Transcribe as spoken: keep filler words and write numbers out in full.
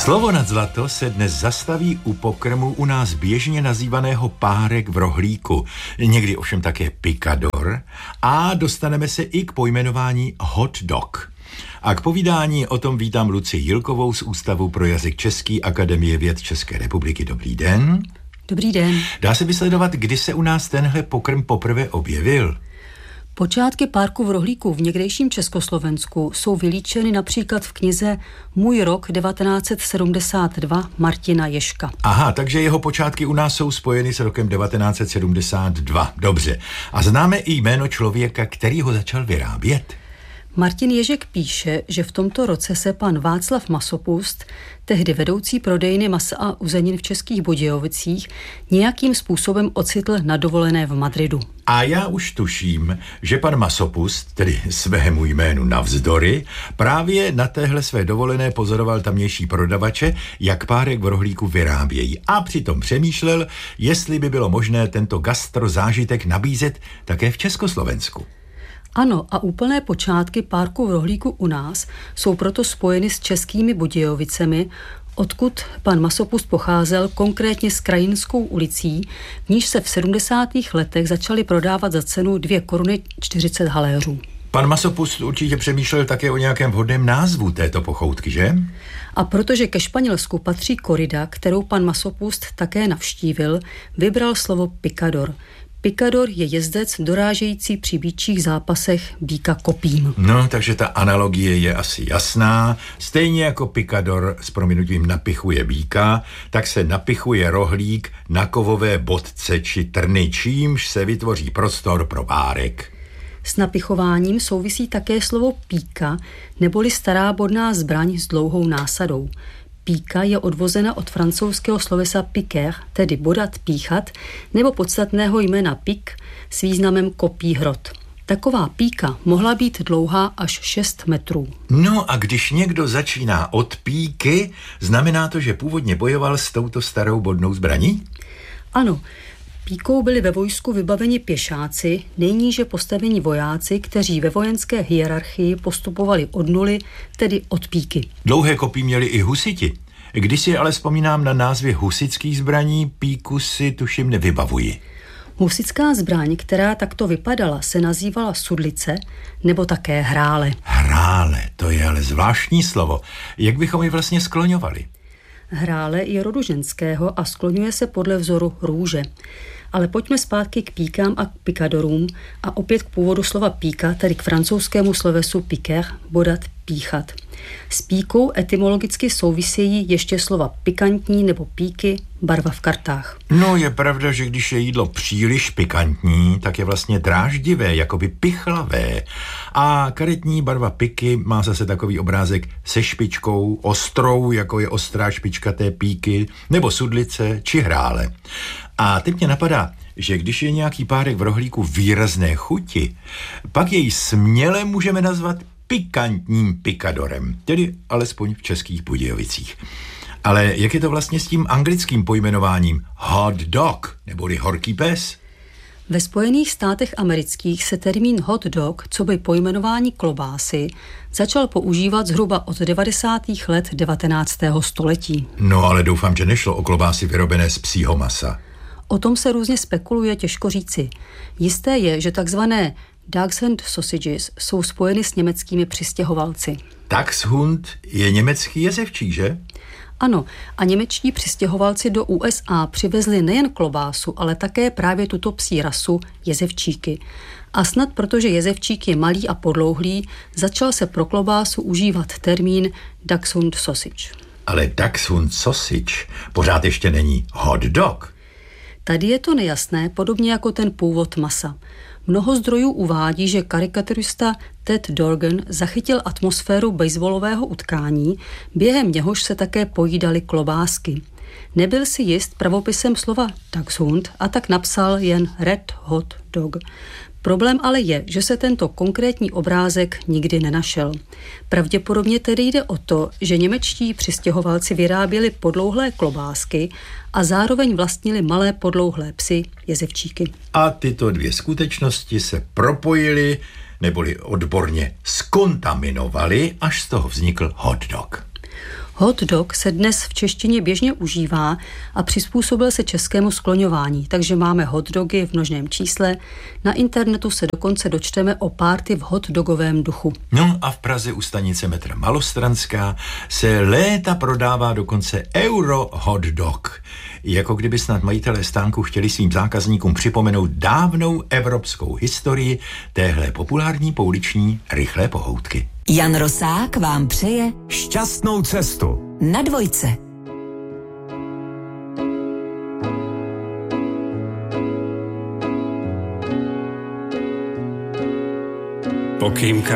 Slovo nad zlato se dnes zastaví u pokrmu u nás běžně nazývaného párek v rohlíku, někdy ovšem také picador, a dostaneme se i k pojmenování hot dog. A k povídání o tom vítám Lucii Jilkovou z Ústavu pro jazyk český Akademie věd České republiky. Dobrý den. Dobrý den. Dá se vysledovat, kdy se u nás tenhle pokrm poprvé objevil? Počátky párku v rohlíku v někdejším Československu jsou vylíčeny například v knize Můj rok devatenáct set sedmdesát dva Martina Ježka. Aha, takže jeho počátky u nás jsou spojeny s rokem devatenáct set sedmdesát dva. Dobře. A známe i jméno člověka, který ho začal vyrábět? Martin Ježek píše, že v tomto roce se pan Václav Masopust, tehdy vedoucí prodejny masa a uzenin v Českých Budějovicích, nějakým způsobem ocitl na dovolené v Madridu. A já už tuším, že pan Masopust, tedy svému jménu navzdory, právě na téhle své dovolené pozoroval tamnější prodavače, jak párek v rohlíku vyrábějí. A přitom přemýšlel, jestli by bylo možné tento gastrozážitek nabízet také v Československu. Ano, a úplné počátky párku v rohlíku u nás jsou proto spojeny s Českými Budějovicemi, odkud pan Masopust pocházel, konkrétně s Krajinskou ulicí, v níž se v sedmdesátých letech začaly prodávat za cenu dvě koruny čtyřicet haléřů. Pan Masopust určitě přemýšlel také o nějakém vhodném názvu této pochoutky, že? A protože ke Španělsku patří korida, kterou pan Masopust také navštívil, vybral slovo picador. Picador je jezdec dorážející při býčích zápasech býka kopím. No, takže ta analogie je asi jasná. Stejně jako picador s prominutím napichuje býka, tak se napichuje rohlík na kovové bodce či trny, čímž se vytvoří prostor pro párek. S napichováním souvisí také slovo píka, neboli stará bodná zbraň s dlouhou násadou. Píka je odvozena od francouzského slovesa piquer, tedy bodat, píchat, nebo podstatného jména pik s významem kopí hrot. Taková píka mohla být dlouhá až šest metrů. No a když někdo začíná od píky, znamená to, že původně bojoval s touto starou bodnou zbraní? Ano, píkou byli ve vojsku vybaveni pěšáci, nejníže postavení vojáci, kteří ve vojenské hierarchii postupovali od nuly, tedy od píky. Dlouhé kopí měli i husiti. Když si ale vzpomínám na názvy husických zbraní, píku si tuším nevybavuji. Husická zbraň, která takto vypadala, se nazývala sudlice nebo také hrále. Hrále, to je ale zvláštní slovo. Jak bychom ji vlastně skloňovali? Hrále je rodu ženského a skloňuje se podle vzoru růže. Ale pojďme zpátky k píkám a k picadorům a opět k původu slova píka, tedy k francouzskému slovesu piquer, bodat, píchat. S píkou etymologicky souvisejí ještě slova pikantní nebo píky, barva v kartách. No, je pravda, že když je jídlo příliš pikantní, tak je vlastně dráždivé, jakoby pichlavé. A karetní barva piky má zase takový obrázek se špičkou, ostrou, jako je ostrá špička té píky, nebo sudlice či hrále. A teď mě napadá, že když je nějaký párek v rohlíku výrazné chuti, pak jej směle můžeme nazvat pikantním picadorem, tedy alespoň v Českých Budějovicích. Ale jak je to vlastně s tím anglickým pojmenováním hot dog, neboli horký pes? Ve Spojených státech amerických se termín hot dog, coby pojmenování klobásy, začal používat zhruba od devadesátých let devatenáctého století. No, ale doufám, že nešlo o klobásy vyrobené z psího masa. O tom se různě spekuluje, těžko říci. Jisté je, že takzvané Dachshund sausages jsou spojeny s německými přistěhovalci. Dachshund je německý jezevčík, že? Ano, a němečtí přistěhovalci do U S A přivezli nejen klobásu, ale také právě tuto psí rasu jezevčíky. A snad protože jezevčík je malý a podlouhlý, začal se pro klobásu užívat termín Dachshund sausage. Ale Dachshund sausage pořád ještě není hot dog. Tady je to nejasné, podobně jako ten původ masa. Mnoho zdrojů uvádí, že karikaturista Ted Dorgan zachytil atmosféru baseballového utkání, během něhož se také pojídaly klobásky. Nebyl si jist pravopisem slova Dachshund a tak napsal jen Red Hot Dog. Problém ale je, že se tento konkrétní obrázek nikdy nenašel. Pravděpodobně tedy jde o to, že němečtí přistěhovalci vyráběli podlouhlé klobásky a zároveň vlastnili malé podlouhlé psy, jezevčíky. A tyto dvě skutečnosti se propojily, neboli odborně skontaminovaly, až z toho vznikl hot dog. Hot dog se dnes v češtině běžně užívá a přizpůsobil se českému skloňování, takže máme hot dogy v množném čísle. Na internetu se dokonce dočteme o párty v hot dogovém duchu. No a v Praze u stanice metra Malostranská se léta prodává dokonce Euro hot dog. Jako kdyby snad majitelé stánku chtěli svým zákazníkům připomenout dávnou evropskou historii téhle populární pouliční rychlé pohoutky. Jan Rosák vám přeje šťastnou cestu na dvojce. Pokým